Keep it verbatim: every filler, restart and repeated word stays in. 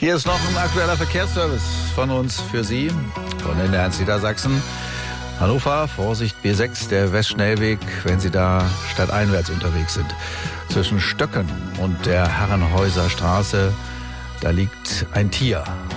Hier ist noch ein aktueller Verkehrsservice von uns für Sie, von N D R eins Niedersachsen. Hannover, Vorsicht B sechs, der Westschnellweg, wenn Sie da stadteinwärts unterwegs sind. Zwischen Stöcken und der Herrenhäuser Straße, da liegt ein Tier